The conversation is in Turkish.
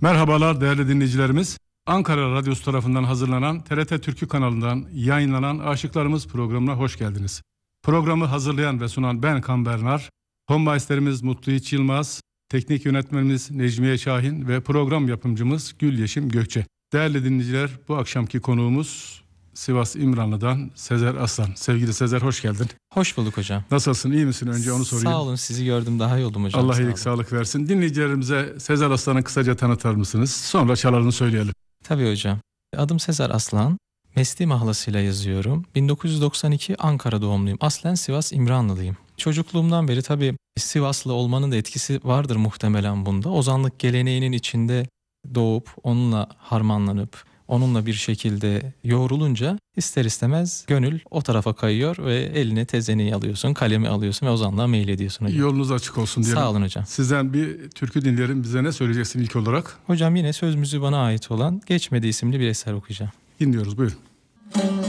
Merhabalar değerli dinleyicilerimiz. Ankara Radyosu tarafından hazırlanan TRT Türkü kanalından yayınlanan Aşıklarımız programına hoş geldiniz. Programı hazırlayan ve sunan ben Kan Bernar, Honmeisterimiz Mutlu İç Yılmaz, teknik yönetmenimiz Necmiye Şahin ve program yapımcımız Gül Yeşim Gökçe. Değerli dinleyiciler, bu akşamki konuğumuz Sivas İmranlı'dan Sezer Aslan. Sevgili Sezer, hoş geldin. Hoş bulduk hocam. Nasılsın, iyi misin? Önce onu sorayım. Sağ olun, sizi gördüm, daha iyi oldum hocam. Allah iyilik sağlık versin. Dinleyicilerimize Sezer Aslan'ı kısaca tanıtır mısınız? Sonra çalarını söyleyelim. Tabii hocam. Adım Sezer Aslan. Mesleği mahlasıyla yazıyorum. 1992 Ankara doğumluyum. Aslen Sivas İmranlılıyım. Çocukluğumdan beri tabii Sivaslı olmanın da etkisi vardır muhtemelen bunda. Ozanlık geleneğinin içinde doğup onunla harmanlanıp onunla bir şekilde yoğrulunca ister istemez gönül o tarafa kayıyor ve eline tezeneyi alıyorsun, kalemi alıyorsun ve ozanlığa meylediyorsun hocam. Yolunuz açık olsun diyelim. Sağ olun hocam. Sizden bir türkü dinleyelim. Bize ne söyleyeceksin ilk olarak? Hocam yine söz müziği bana ait olan Geçmedi isimli bir eser okuyacağım. Dinliyoruz, buyurun.